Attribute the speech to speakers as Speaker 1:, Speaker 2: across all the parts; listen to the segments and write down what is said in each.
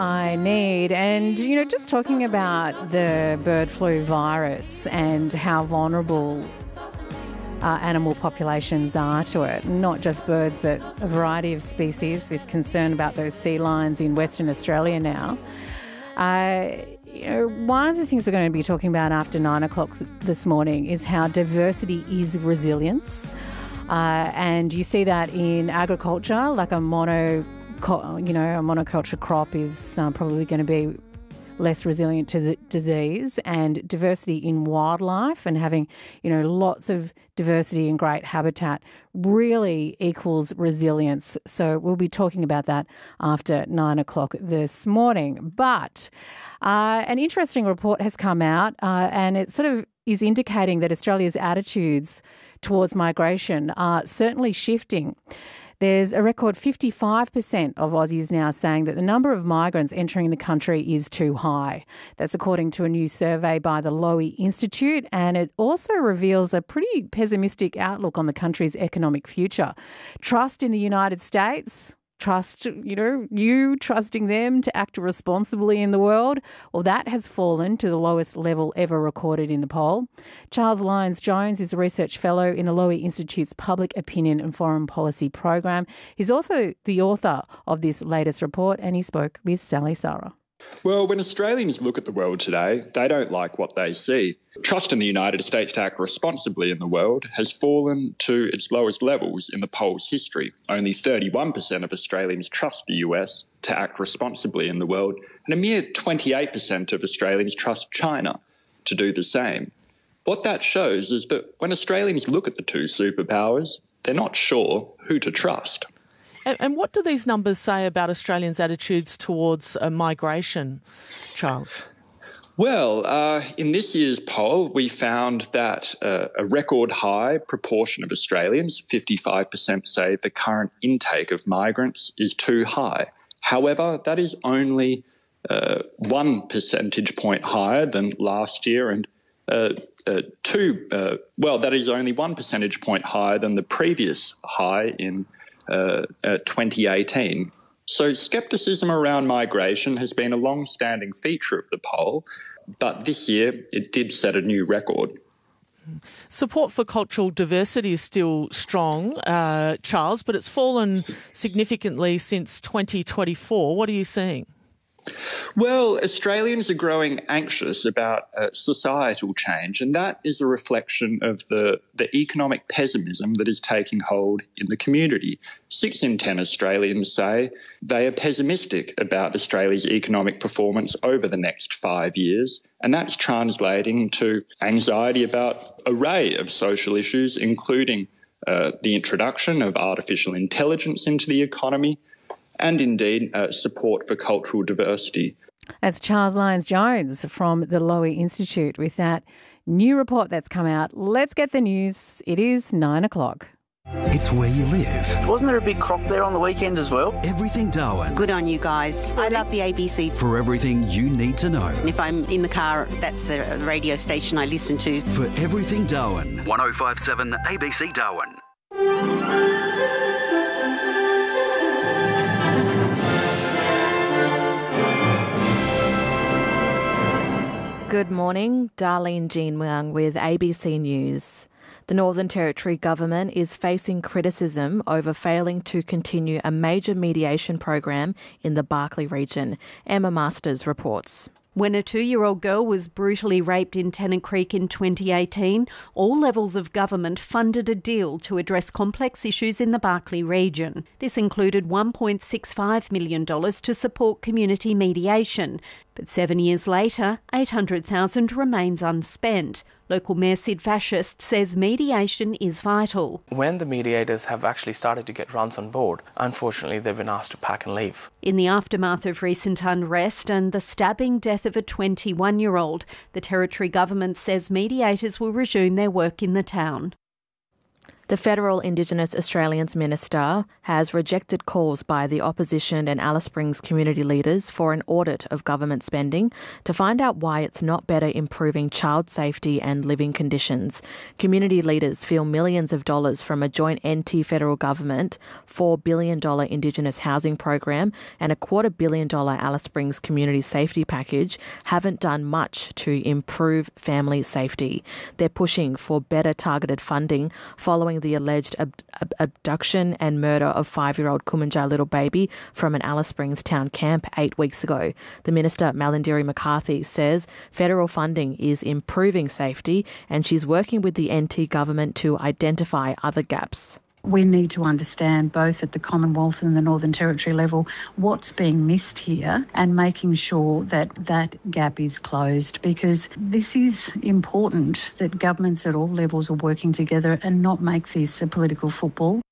Speaker 1: I need. And, just talking about the bird flu virus and how vulnerable animal populations are to it, not just birds, but a variety of species, with concern about those sea lions in Western Australia now. One of the things we're going to be talking about after 9 o'clock this morning is how diversity is resilience. And you see that in agriculture, like a monoculture crop is probably going to be less resilient to the disease, and diversity in wildlife and having, lots of diversity and great habitat really equals resilience. So we'll be talking about that after 9 o'clock this morning. But an interesting report has come out and it sort of is indicating that Australia's attitudes towards migration are certainly shifting. There's a record 55% of Aussies now saying that the number of migrants entering the country is too high. That's according to a new survey by the Lowy Institute, and it also reveals a pretty pessimistic outlook on the country's economic future. Trust in the United States, you trusting them to act responsibly in the world, well, that has fallen to the lowest level ever recorded in the poll. Charles Lyons-Jones is a research fellow in the Lowy Institute's Public Opinion and Foreign Policy program. He's also the author of this latest report, and he spoke with Sally Sarah.
Speaker 2: Well, when Australians look at the world today, they don't like what they see. Trust in the United States to act responsibly in the world has fallen to its lowest levels in the poll's history. Only 31% of Australians trust the US to act responsibly in the world, and a mere 28% of Australians trust China to do the same. What that shows is that when Australians look at the two superpowers, they're not sure who to trust.
Speaker 3: And what do these numbers say about Australians' attitudes towards migration, Charles?
Speaker 2: Well, in this year's poll, we found that a record high proportion of Australians, 55%, say the current intake of migrants is too high. However, that is only 1 percentage point higher than last year, and that is only 1 percentage point higher than the previous high in 2018. So scepticism around migration has been a long-standing feature of the poll, but this year it did set a new record.
Speaker 3: Support for cultural diversity is still strong, Charles, but it's fallen significantly since 2024. What are you seeing?
Speaker 2: Well, Australians are growing anxious about societal change, and that is a reflection of the economic pessimism that is taking hold in the community. 6 in 10 Australians say they are pessimistic about Australia's economic performance over the next 5 years, and that's translating to anxiety about an array of social issues, including the introduction of artificial intelligence into the economy, and indeed support for cultural diversity.
Speaker 1: That's Charles Lyons-Jones from the Lowy Institute with that new report that's come out. Let's get the news. It is 9 o'clock.
Speaker 4: It's where you live.
Speaker 5: Wasn't there a big crop there on the weekend as well?
Speaker 4: Everything Darwin.
Speaker 6: Good on you guys. I love the ABC.
Speaker 4: For everything you need to know.
Speaker 6: If I'm in the car, that's the radio station I listen to.
Speaker 4: For everything Darwin. 105.7 ABC Darwin.
Speaker 7: Good morning, Darlene Jean Wang with ABC News. The Northern Territory government is facing criticism over failing to continue a major mediation program in the Barkly region. Emma Masters reports.
Speaker 8: When a 2-year-old girl was brutally raped in Tennant Creek in 2018, all levels of government funded a deal to address complex issues in the Barkly region. This included $1.65 million to support community mediation. But 7 years later, $800,000 remains unspent. Local Mayor Sid Fascist says mediation is vital.
Speaker 9: When the mediators have actually started to get runs on board, unfortunately they've been asked to pack and leave.
Speaker 8: In the aftermath of recent unrest and the stabbing death of a 21-year-old, the Territory government says mediators will resume their work in the town.
Speaker 7: The Federal Indigenous Australians Minister has rejected calls by the opposition and Alice Springs community leaders for an audit of government spending to find out why it's not better improving child safety and living conditions. Community leaders feel millions of dollars from a joint NT federal government $4 billion Indigenous housing program and a $250 million Alice Springs community safety package haven't done much to improve family safety. They're pushing for better targeted funding following the alleged abduction and murder of 5-year-old Kumanjai little baby from an Alice Springs town camp 8 weeks ago. The Minister, Malindiri McCarthy, says federal funding is improving safety and she's working with the NT government to identify other gaps.
Speaker 10: We need to understand both at the Commonwealth and the Northern Territory level what's being missed here and making sure that that gap is closed, because this is important that governments at all levels are working together and not make this a political football.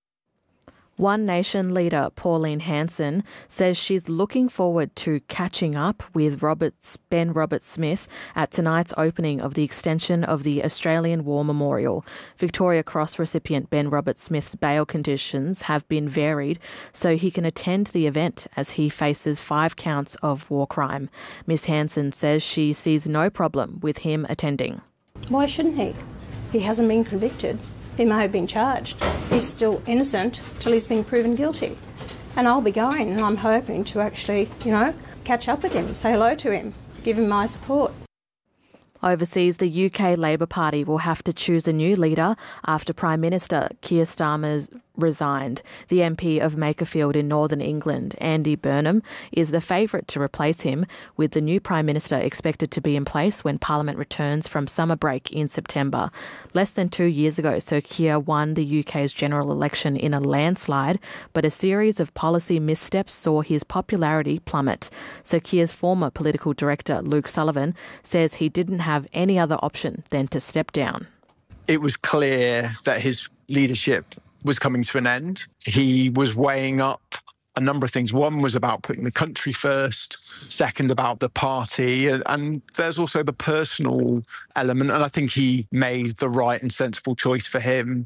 Speaker 7: One Nation leader, Pauline Hanson, says she's looking forward to catching up with Ben Roberts-Smith at tonight's opening of the extension of the Australian War Memorial. Victoria Cross recipient Ben Roberts-Smith's bail conditions have been varied so he can attend the event as he faces 5 counts of war crime. Ms Hanson says she sees no problem with him attending.
Speaker 11: Why shouldn't he? He hasn't been convicted. He may have been charged. He's still innocent till he's been proven guilty. And I'll be going, and I'm hoping to actually, catch up with him, say hello to him, give him my support.
Speaker 7: Overseas, the UK Labor Party will have to choose a new leader after Prime Minister Keir Starmer resigned. The MP of Makerfield in Northern England, Andy Burnham, is the favourite to replace him, with the new Prime Minister expected to be in place when Parliament returns from summer break in September. Less than 2 years ago, Sir Keir won the UK's general election in a landslide, but a series of policy missteps saw his popularity plummet. Sir Keir's former political director, Luke Sullivan, says he didn't have any other option than to step down.
Speaker 12: It was clear that his leadership was coming to an end. He was weighing up a number of things. One was about putting the country first, second about the party, and there's also the personal element, and I think he made the right and sensible choice for him.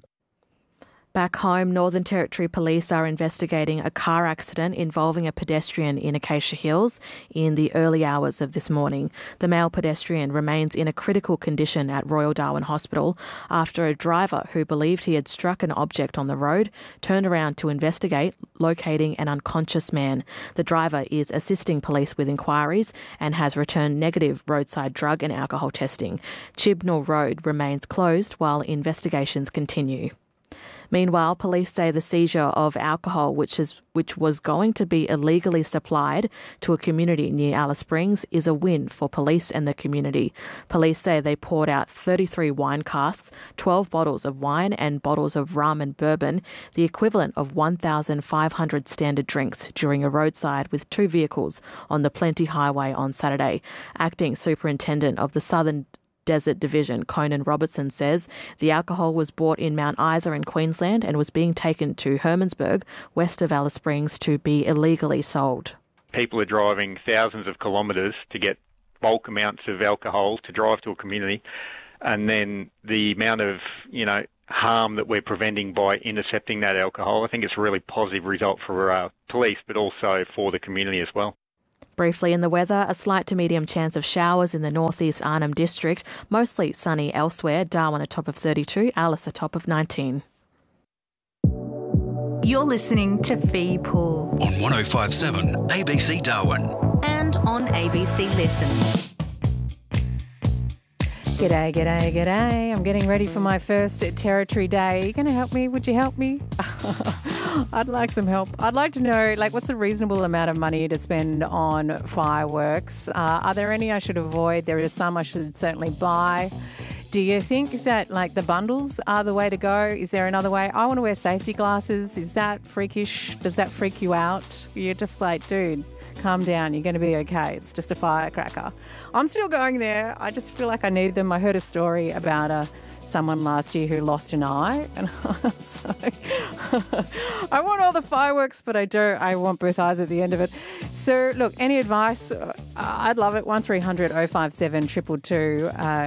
Speaker 7: Back home, Northern Territory Police are investigating a car accident involving a pedestrian in Acacia Hills in the early hours of this morning. The male pedestrian remains in a critical condition at Royal Darwin Hospital after a driver who believed he had struck an object on the road turned around to investigate, locating an unconscious man. The driver is assisting police with inquiries and has returned negative roadside drug and alcohol testing. Chibnall Road remains closed while investigations continue. Meanwhile, police say the seizure of alcohol, which was going to be illegally supplied to a community near Alice Springs, is a win for police and the community. Police say they poured out 33 wine casks, 12 bottles of wine and bottles of rum and bourbon, the equivalent of 1,500 standard drinks, during a roadside with 2 vehicles on the Plenty Highway on Saturday. Acting Superintendent of the Southern Desert Division, Conan Robertson, says the alcohol was bought in Mount Isa in Queensland and was being taken to Hermannsburg, west of Alice Springs, to be illegally sold.
Speaker 13: People are driving thousands of kilometres to get bulk amounts of alcohol to drive to a community, and then the amount of, harm that we're preventing by intercepting that alcohol, I think it's a really positive result for police, but also for the community as well.
Speaker 7: Briefly in the weather, a slight to medium chance of showers in the northeast Arnhem District, mostly sunny elsewhere. Darwin a top of 32, Alice a top of 19.
Speaker 14: You're listening to Fee Pool
Speaker 4: on 105.7 ABC Darwin
Speaker 14: and on ABC Listen.
Speaker 1: G'day, g'day, g'day. I'm getting ready for my first Territory Day. Are you going to help me? Would you help me? I'd like some help. I'd like to know, what's a reasonable amount of money to spend on fireworks? Are there any I should avoid? There are some I should certainly buy. Do you think that, the bundles are the way to go? Is there another way? I want to wear safety glasses. Is that freakish? Does that freak you out? You're just dude, calm down. You're going to be okay. It's just a firecracker. I'm still going there. I just feel like I need them. I heard a story about someone last year who lost an eye, and I want all the fireworks, but I want both eyes at the end of it. So look, any advice? I'd love it. 1300 057 222.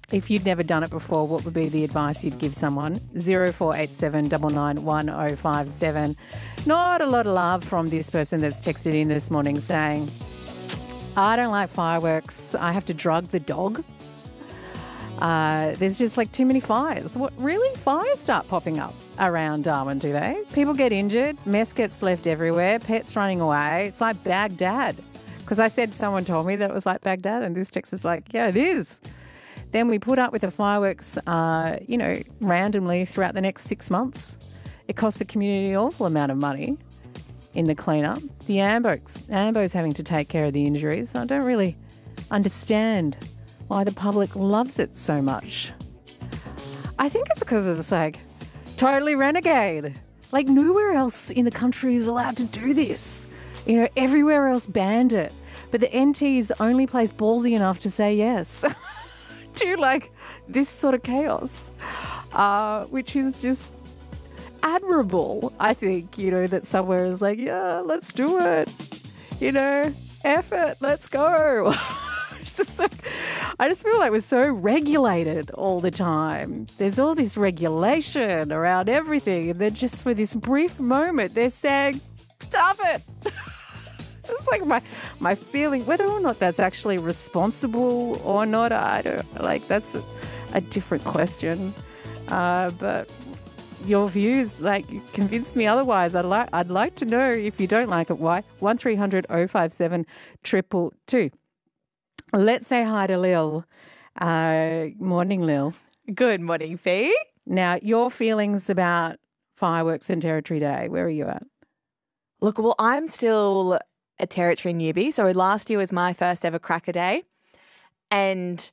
Speaker 1: If you'd never done it before, what would be the advice you'd give someone? 0487 99 1057. Not a lot of love from this person that's texted in this morning saying, I don't like fireworks. I have to drug the dog. There's just like too many fires. What, really? Fires start popping up around Darwin, do they? People get injured, mess gets left everywhere, pets running away. It's like Baghdad. Because I said someone told me that it was like Baghdad, and this text is like, yeah, it is. Then we put up with the fireworks, randomly throughout the next 6 months. It costs the community an awful amount of money in the cleanup. The Ambo's having to take care of the injuries. I don't really understand why the public loves it so much. I think it's because it's like totally renegade. Like nowhere else in the country is allowed to do this. You know, everywhere else banned it. But the NT is the only place ballsy enough to say yes to like this sort of chaos, which is just admirable. I think, that somewhere is like, yeah, let's do it. F it, let's go. It's just like, I just feel like we're so regulated all the time. There's all this regulation around everything, and then just for this brief moment, they're saying, stop it. It's just like my feeling, whether or not that's actually responsible or not, I don't, like, that's a different question. But your views, like, convince me otherwise. I'd like to know if you don't like it, why. 1300 057 222. Let's say hi to Lil. Morning, Lil.
Speaker 15: Good morning, Fee.
Speaker 1: Now, your feelings about fireworks and Territory Day, where are you at?
Speaker 15: Look, well, I'm still a Territory newbie. So last year was my first ever Cracker Day. And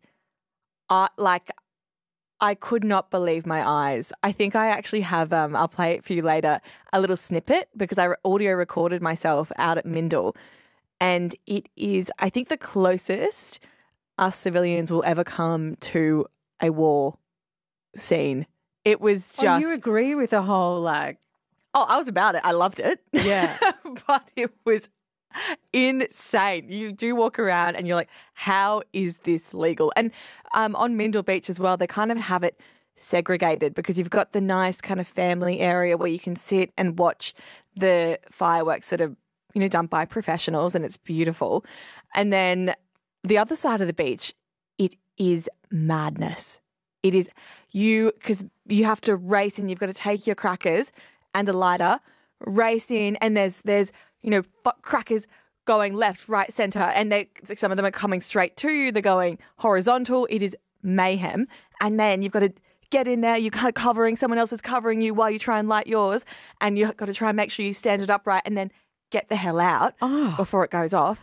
Speaker 15: I could not believe my eyes. I think I actually have, I'll play it for you later, a little snippet because I audio recorded myself out at Mindle. And it is, I think, the closest us civilians will ever come to a war scene. It was just...
Speaker 1: Oh, you agree with the whole, like...
Speaker 15: Oh, I was about it. I loved it.
Speaker 1: Yeah.
Speaker 15: But it was insane. You do walk around and you're like, how is this legal? And on Mindle Beach as well, they kind of have it segregated because you've got the nice kind of family area where you can sit and watch the fireworks that are, done by professionals, and it's beautiful. And then the other side of the beach, it is madness. It is because you have to race and you've got to take your crackers and a lighter, race in, and there's crackers going left, right, centre, and some of them are coming straight to you. They're going horizontal. It is mayhem. And then you've got to get in there. You're kind of covering, someone else is covering you while you try and light yours, and you've got to try and make sure you stand it upright and then get the hell out before it goes off.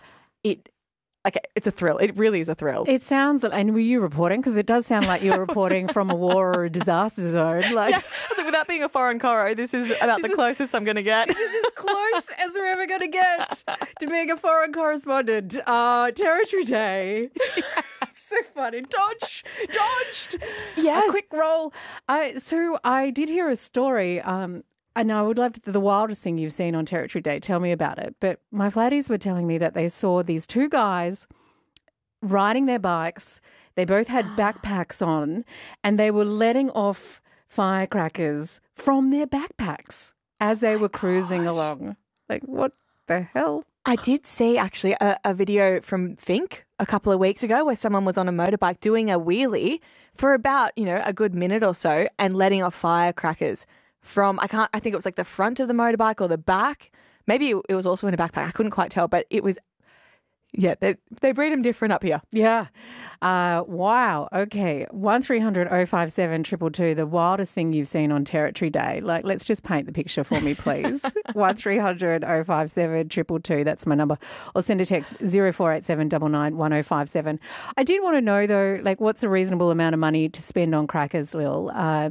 Speaker 15: It's a thrill. It really is a thrill.
Speaker 1: It sounds, and were you reporting? Because it does sound like you're reporting from a war or a disaster zone.
Speaker 15: Yeah. Without being a foreign coro, this is about the closest I'm going to get.
Speaker 1: This is as close as we're ever going to get to being a foreign correspondent. Territory Day. So funny. Dodged.
Speaker 15: Yes.
Speaker 1: A quick roll. So I did hear a story. And I would love the wildest thing you've seen on Territory Day. Tell me about it. But my flatties were telling me that they saw these two guys riding their bikes. They both had backpacks on, and they were letting off firecrackers from their backpacks as they were cruising along. Like, what the hell?
Speaker 15: I did see actually a video from Fink a couple of weeks ago where someone was on a motorbike doing a wheelie for about, a good minute or so and letting off firecrackers from, I think it was like the front of the motorbike or the back. Maybe it was also in a backpack. I couldn't quite tell, but it was, yeah, they breed them different up here.
Speaker 1: Yeah. Wow. Okay. 1300 057 222, the wildest thing you've seen on Territory Day. Like, let's just paint the picture for me, please. 1300 057 222, that's my number. Or send a text 0487 99 1057. I did want to know, though, like, what's a reasonable amount of money to spend on crackers, Lil?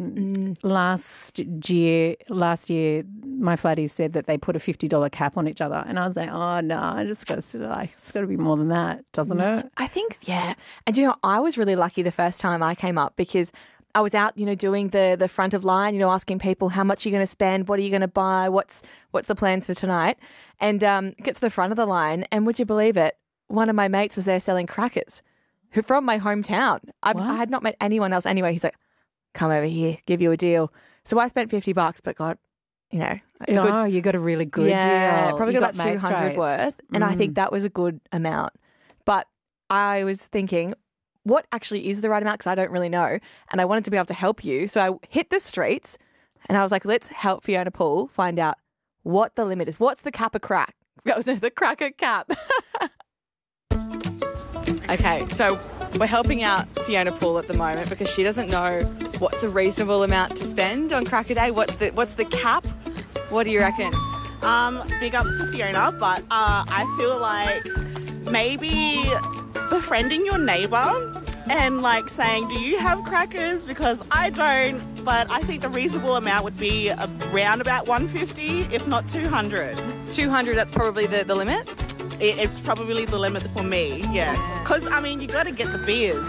Speaker 1: Last year, my flatties said that they put a $50 cap on each other. And I was like, oh, no, it's got to be more than that, doesn't it?
Speaker 15: I think, yeah. And I was really lucky the first time I came up because I was out, doing the front of line, asking people how much you're going to spend, what are you going to buy, what's the plans for tonight, and get to the front of the line, and would you believe it, one of my mates was there selling crackers. from my hometown. I had not met anyone else anyway. He's like, come over here, give you a deal. So I spent $50, but got, you got a really good deal. Probably got about 200 worth. And I think that was a good amount. But I was thinking, what actually is the right amount? Because I don't really know. And I wanted to be able to help you. So I hit the streets and I was like, let's help Fiona Poole find out what the limit is. What's the cap of crack? The cracker cap. Okay, so we're helping out Fiona Poole at the moment because she doesn't know what's a reasonable amount to spend on Cracker Day. What's the cap? What do you reckon?
Speaker 16: Big ups to Fiona, but I feel like maybe befriending your neighbour and like saying, do you have crackers? Because I don't, but I think the reasonable amount would be around about 150, if not 200.
Speaker 15: 200, that's probably the limit?
Speaker 16: It's probably the limit for me, yeah. Because, I mean, you got to get the beers.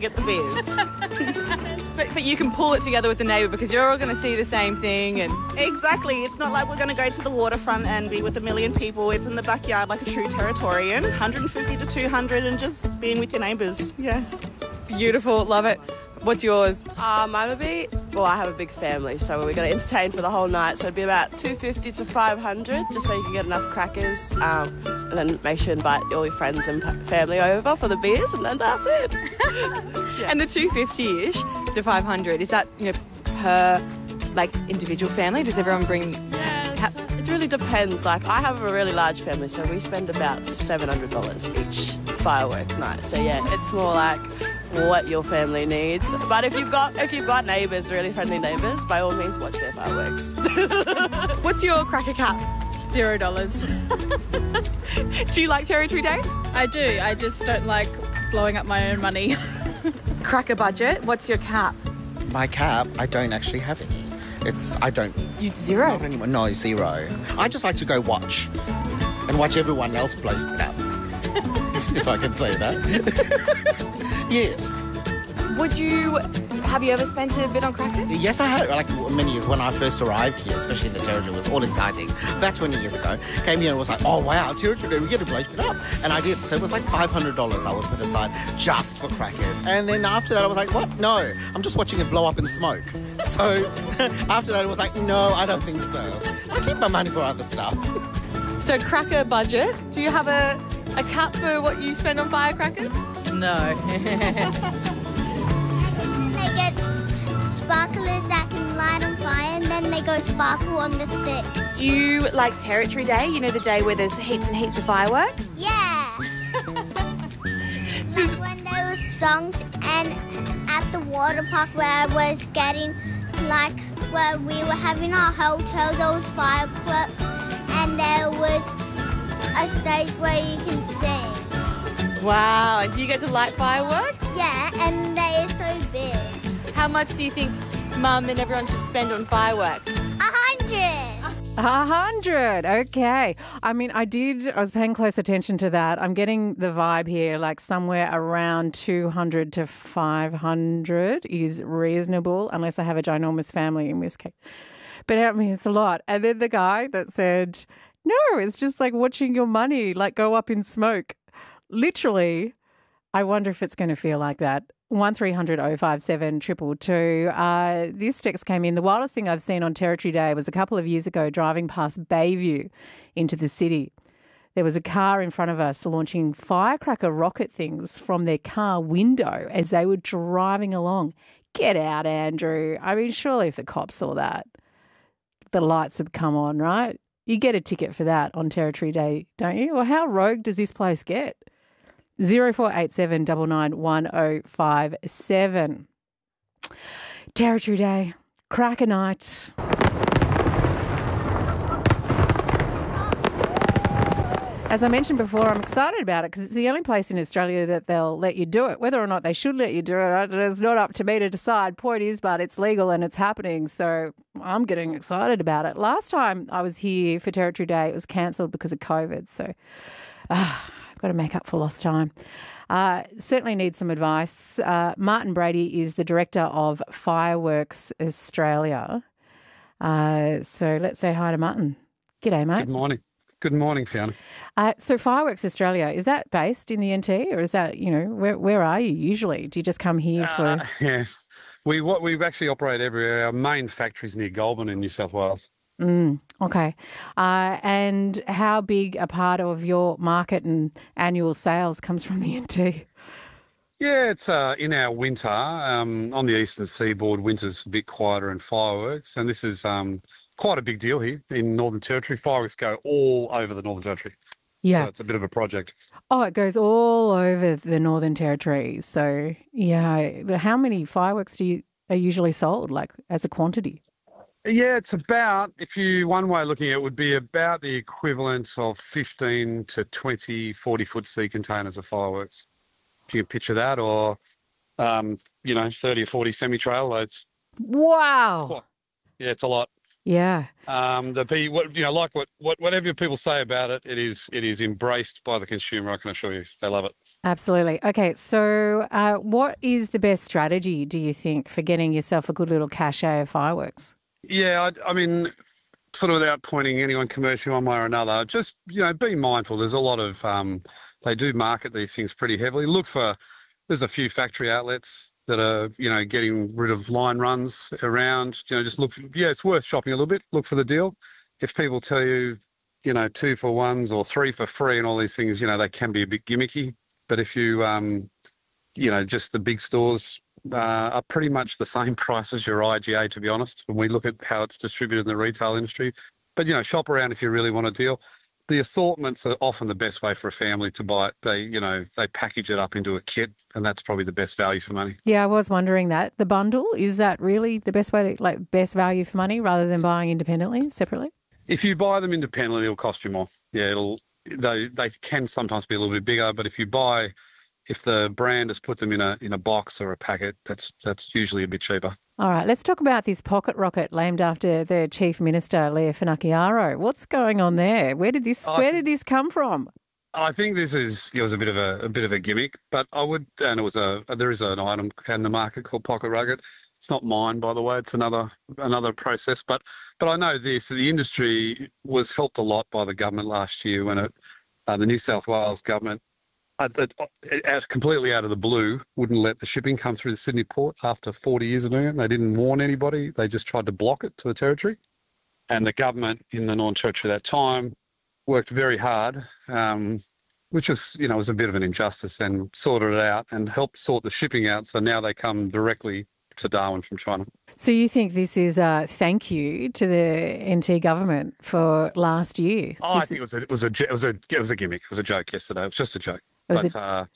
Speaker 15: But you can pull it together with the neighbour because you're all going to see the same thing. And
Speaker 16: exactly. It's not like we're going to go to the waterfront and be with a million people. It's in the backyard like a true Territorian. 150 to 200 and just being with your neighbours, yeah.
Speaker 15: Beautiful, love it. What's yours?
Speaker 17: I have a big family, so we're going to entertain for the whole night. So it'd be about 250 to 500, just so you can get enough crackers, and then make sure you invite all your friends and family over for the beers, and then that's it.
Speaker 15: Yeah. And the 250-ish to 500, is that per individual family? Does everyone bring?
Speaker 17: Yeah, it really depends. Like I have a really large family, so we spend about $700 each firework night. So yeah, it's more like what your family needs. But if you've got neighbours, really friendly neighbours, by all means watch their fireworks.
Speaker 15: What's your cracker cap?
Speaker 18: $0.
Speaker 15: Do you like Territory Day?
Speaker 18: I do. I just don't like blowing up my own money.
Speaker 15: Cracker budget, what's your cap?
Speaker 19: My cap, I don't actually have any.
Speaker 15: You zero?
Speaker 19: Not anymore. No, zero. I just like to go watch everyone else blow it up. If I can say that. Yes.
Speaker 15: Have you ever spent a bit on crackers?
Speaker 19: Yes, I have. Like many years when I first arrived here, especially in the Territory, it was all exciting. About 20 years ago, came here and was like, oh wow, Territory, we get to blow it up. And I did. So it was like $500 I would put aside just for crackers. And then after that, I was like, what? No, I'm just watching it blow up in smoke. So after that, it was like, no, I don't think so. I keep my money for other stuff.
Speaker 15: So cracker budget. Do you have a cap for what you spend on firecrackers?
Speaker 18: No.
Speaker 20: They get sparklers that can light on fire and then they go sparkle on the stick.
Speaker 15: Do you like Territory Day? You know, the day where there's heaps and heaps of fireworks?
Speaker 20: Yeah. Like when there was songs and at the water park where I was getting, where we were having our hotel, there was fireworks and there was a stage where you can sing.
Speaker 15: Wow, and do you get to light fireworks?
Speaker 20: Yeah, and they are so big.
Speaker 15: How much do you think Mum and everyone should spend on fireworks?
Speaker 20: 100.
Speaker 1: 100. Okay. I mean, I was paying close attention to that. I'm getting the vibe here, like somewhere around 200 to 500 is reasonable, unless I have a ginormous family, in this case. But I mean, it's a lot. And then the guy that said, no, it's just like watching your money go up in smoke. Literally, I wonder if it's going to feel like that. 1300 057 222. This text came in. The wildest thing I've seen on Territory Day was a couple of years ago driving past Bayview into the city. There was a car in front of us launching firecracker rocket things from their car window as they were driving along. Get out, Andrew. I mean, surely if the cops saw that, the lights would come on, right? You get a ticket for that on Territory Day, don't you? Well, how rogue does this place get? 0487 99 1057. Territory Day, cracker night. As I mentioned before, I'm excited about it because it's the only place in Australia that they'll let you do it. Whether or not they should let you do it, it's not up to me to decide. Point is, but it's legal and it's happening, so I'm getting excited about it. Last time I was here for Territory Day, it was cancelled because of COVID, so I've got to make up for lost time. Certainly need some advice. Martin Brady is the director of Fireworks Australia. So let's say hi to Martin. G'day, mate.
Speaker 21: Good morning. Good morning, Fiona.
Speaker 1: So Fireworks Australia, is that based in the NT, or is that, where are you usually? Do you just come here for...
Speaker 21: Yeah, we actually operate everywhere. Our main factory's near Goulburn in New South Wales.
Speaker 1: Okay. And how big a part of your market and annual sales comes from the NT?
Speaker 21: Yeah, it's in our winter. On the eastern seaboard, winter's a bit quieter in fireworks, and this is quite a big deal here in Northern Territory. Fireworks go all over the Northern Territory.
Speaker 1: Yeah.
Speaker 21: So it's a bit of a project.
Speaker 1: Oh, it goes all over the Northern Territory. So, yeah. How many fireworks are usually sold, like, as a quantity?
Speaker 21: Yeah, it's about, one way of looking at it would be about the equivalent of 15 to 20 40-foot sea containers of fireworks. If you can picture that, or, 30 or 40 semi-trail loads.
Speaker 1: Wow.
Speaker 21: Yeah, it's a lot.
Speaker 1: Yeah.
Speaker 21: Whatever people say about it, it is embraced by the consumer. I can assure you, they love it.
Speaker 1: Absolutely. Okay, so what is the best strategy, do you think, for getting yourself a good little cachet of fireworks? Yeah,
Speaker 21: I mean, sort of without pointing anyone commercial one way or another, just be mindful. There's a lot of they do market these things pretty heavily. There's a few factory outlets that are, getting rid of line runs around. Just look. It's worth shopping a little bit. Look for the deal. If people tell you, 2 for 1s or 3 for free and all these things, they can be a bit gimmicky. But if you, just the big stores are pretty much the same price as your IGA, to be honest, when we look at how it's distributed in the retail industry. But, shop around if you really want a deal. The assortments are often the best way for a family to buy it. They package it up into a kit, and that's probably the best value for money.
Speaker 1: Yeah, I was wondering that. The bundle, is that really the best way to, best value for money rather than buying independently, separately?
Speaker 21: If you buy them independently, it'll cost you more. Yeah, they can sometimes be a little bit bigger, but if the brand has put them in a box or a packet, that's usually a bit cheaper.
Speaker 1: All right, let's talk about this pocket rocket named after the Chief Minister, Leah Finocchiaro. What's going on there? Where did this come from?
Speaker 21: I think this was a bit of a gimmick, but there is an item in the market called pocket rocket. It's not mine, by the way. It's another process, but I know this. The industry was helped a lot by the government last year when the New South Wales government, completely out of the blue, wouldn't let the shipping come through the Sydney port after 40 years of doing it. They didn't warn anybody. They just tried to block it to the territory. And the government in the Northern Territory at that time worked very hard, which was a bit of an injustice, and sorted it out and helped sort the shipping out. So now they come directly to Darwin from China.
Speaker 1: So you think this is a thank you to the NT government for last year?
Speaker 21: I think it was a gimmick. It was a joke yesterday. It was just a joke. The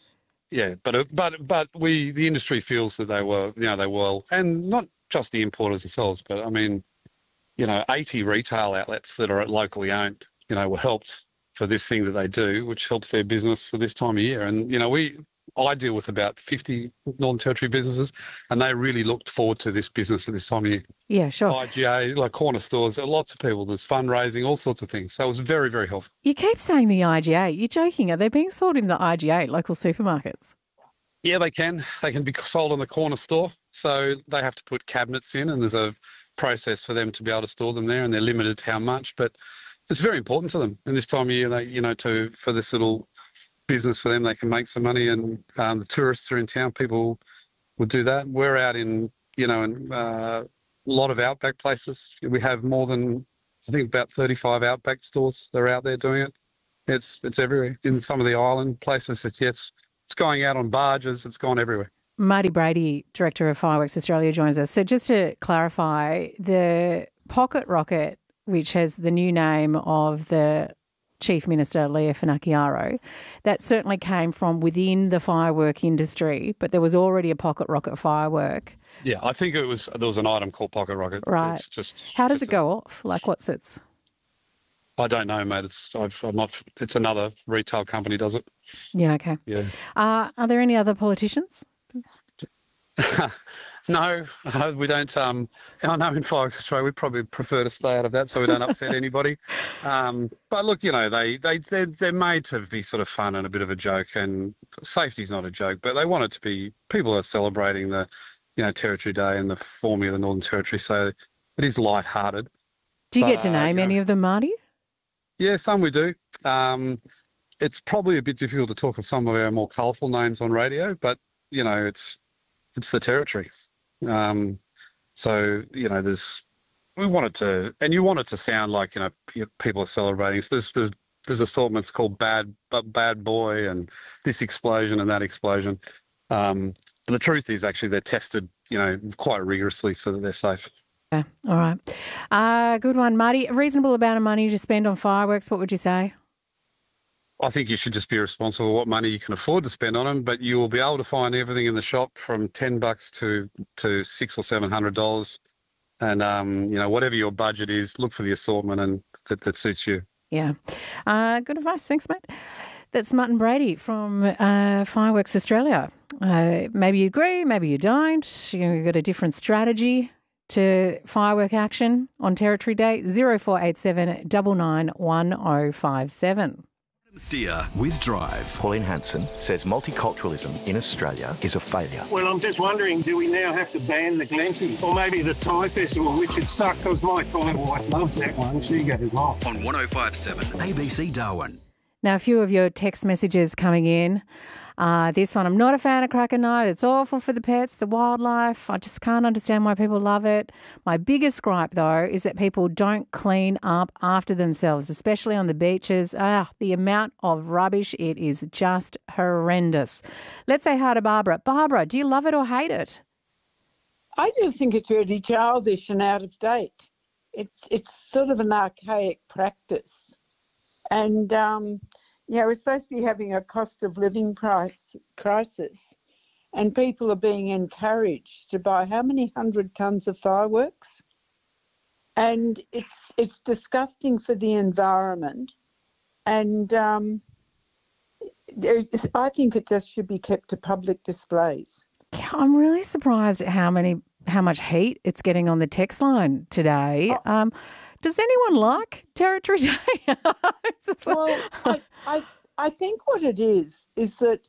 Speaker 21: industry feels that they were, and not just the importers themselves, but 80 retail outlets that are locally owned, were helped for this thing that they do, which helps their business for this time of year. And, I deal with about 50 Northern Territory businesses, and they really looked forward to this business at this time of year.
Speaker 1: Yeah, sure.
Speaker 21: IGA, like corner stores, lots of people, there's fundraising, all sorts of things. So it was very, very helpful.
Speaker 1: You keep saying the IGA. You're joking. Are they being sold in the IGA, local supermarkets?
Speaker 21: Yeah, they can. They can be sold in the corner store. So they have to put cabinets in, and there's a process for them to be able to store them there, and they're limited to how much. But it's very important to them. And this time of year, for this little business for them, they can make some money, and the tourists are in town, people would do that. We're out in a lot of outback places. We have more than, I think, about 35 outback stores that are out there doing it. It's everywhere. In some of the island places, it's going out on barges, it's gone everywhere.
Speaker 1: Marty Brady, Director of Fireworks Australia, joins us. So just to clarify, the pocket rocket, which has the new name of the Chief Minister, Leah Finocchiaro, that certainly came from within the firework industry, but there was already a pocket rocket firework.
Speaker 21: Yeah, I think there was an item called pocket rocket.
Speaker 1: Right. How does it go off? What's its?
Speaker 21: I don't know, mate. It's another retail company does it.
Speaker 1: Yeah. Okay.
Speaker 21: Yeah.
Speaker 1: Are there any other politicians?
Speaker 21: No, we don't. I know in Fireworks Australia, we probably prefer to stay out of that so we don't upset anybody. But look, they're made to be sort of fun and a bit of a joke, and safety's not a joke, but they want it to be, people are celebrating the, Territory Day and the forming of the Northern Territory, so it is lighthearted.
Speaker 1: Do you get to name any of them, Marty?
Speaker 21: Yeah, some we do. It's probably a bit difficult to talk of some of our more colourful names on radio, but, you know, it's the territory. So, you know, we want it to, and you want it to sound like, you know, people are celebrating. So there's assortments called Bad Boy and this explosion and that explosion. And the truth is actually they're tested, you know, quite rigorously so that they're safe.
Speaker 1: Yeah, all right. Good one, Marty. A reasonable amount of money to spend on fireworks, what would you say?
Speaker 21: I think you should just be responsible for what money you can afford to spend on them, but you will be able to find everything in the shop from $10 to $600 or $700. And, you know, whatever your budget is, look for the assortment and that suits you.
Speaker 1: Yeah. Good advice. Thanks, mate. That's Martin Brady from Fireworks Australia. Maybe you agree, maybe you don't. You've got a different strategy to firework action on Territory Day. 0487 99 1057.
Speaker 4: Steer with Drive.
Speaker 3: Pauline Hanson says multiculturalism in Australia is a failure.
Speaker 22: Well, I'm just wondering, do we now have to ban the Glenty? Or maybe the Thai Festival, which it stuck because my Thai wife loves that one. She goes off.
Speaker 4: On 105.7 ABC Darwin.
Speaker 1: Now, a few of your text messages coming in. This one, I'm not a fan of Cracker Night. It's awful for the pets, the wildlife. I just can't understand why people love it. My biggest gripe, though, is that people don't clean up after themselves, especially on the beaches. The amount of rubbish, it is just horrendous. Let's say hi to Barbara. Barbara, do you love it or hate it?
Speaker 23: I just think it's really childish and out of date. It's sort of an archaic practice. And, we're supposed to be having a cost of living crisis, and people are being encouraged to buy how many 100 tonnes of fireworks? And it's disgusting for the environment. And I think it just should be kept to public displays.
Speaker 1: Yeah, I'm really surprised at how much heat it's getting on the text line today. Does anyone like Territory Day?
Speaker 23: Well, I think what it is that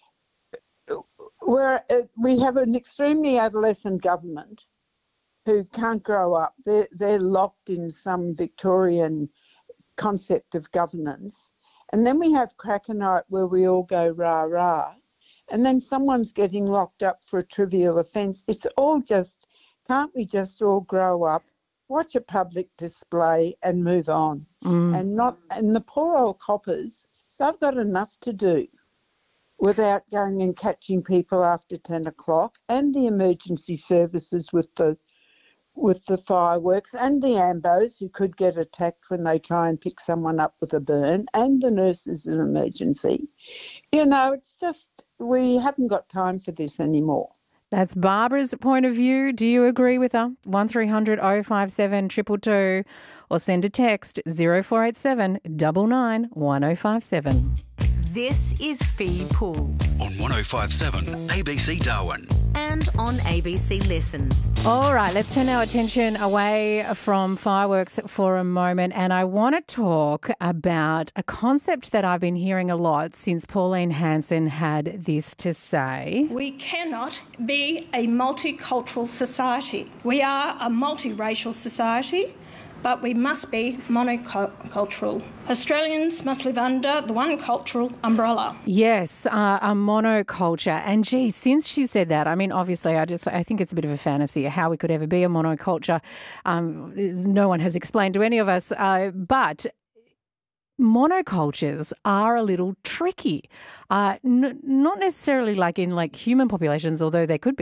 Speaker 23: we have an extremely adolescent government who can't grow up. They're locked in some Victorian concept of governance. And then we have Cracker Night where we all go rah-rah. And then someone's getting locked up for a trivial offence. It's all just, can't we just all grow up, watch a public display and move on? And the poor old coppers, they've got enough to do without going and catching people after 10 o'clock, and the emergency services with the fireworks, and the ambos who could get attacked when they try and pick someone up with a burn, and the nurses in emergency. You know, it's just, we haven't got time for this anymore.
Speaker 1: That's Barbara's point of view. Do you agree with her? 1300 057 222 or send a text 0487 99 1057.
Speaker 14: This is Fee Pool.
Speaker 4: On 105.7 ABC Darwin.
Speaker 14: And on ABC Listen.
Speaker 1: All right, let's turn our attention away from fireworks for a moment. And I want to talk about a concept that I've been hearing a lot since Pauline Hanson had this to say.
Speaker 11: We cannot be a multicultural society. We are a multiracial society, but we must be monocultural. Australians must live under the one cultural umbrella.
Speaker 1: Yes, a monoculture. And gee, since she said that, I mean, obviously, I think it's a bit of a fantasy how we could ever be a monoculture. No one has explained to any of us, but monocultures are a little tricky. Not necessarily like in human populations, although they could be.